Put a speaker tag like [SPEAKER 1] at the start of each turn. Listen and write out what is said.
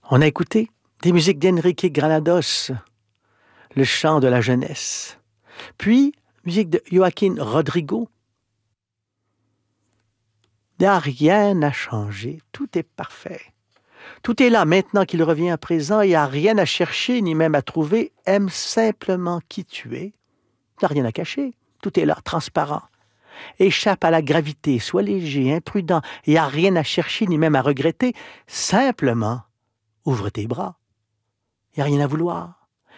[SPEAKER 1] On a écouté des musiques d'Enrique Granados, le chant de la jeunesse. Puis, musique de Joaquín Rodrigo. Il n'y a rien à changer, tout est parfait. Tout est là maintenant qu'il revient à présent, il n'y a rien à chercher ni même à trouver, aime simplement qui tu es. Il n'y a rien à cacher, tout est là, transparent. Échappe à la gravité, sois léger, imprudent, il n'y a rien à chercher ni même à regretter, simplement ouvre tes bras. Il n'y a rien à vouloir.